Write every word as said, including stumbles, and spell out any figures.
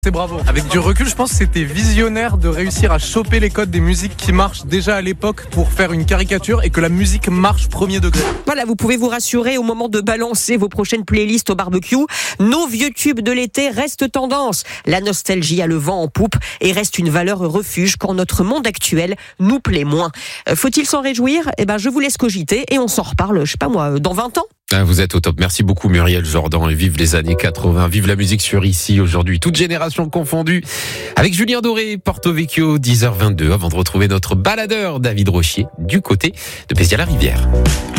C'est bravo. Avec du recul, je pense que c'était visionnaire de réussir à choper les codes des musiques qui marchent déjà à l'époque pour faire une caricature et que la musique marche premier degré. Voilà, vous pouvez vous rassurer au moment de balancer vos prochaines playlists au barbecue. Nos vieux tubes de l'été restent tendance. La nostalgie a le vent en poupe et reste une valeur refuge quand notre monde actuel nous plaît moins. Faut-il s'en réjouir ? Eh ben, je vous laisse cogiter et on s'en reparle, je sais pas moi, dans vingt ans. Ah, vous êtes au top. Merci beaucoup Muriel Jordan et vive les années quatre-vingts. Vive la musique sur Ici aujourd'hui. Toute génération confondue. Avec Julien Doré, Porto Vecchio, dix heures vingt-deux. Avant de retrouver notre baladeur David Rochier du côté de Pézières-la-Rivière.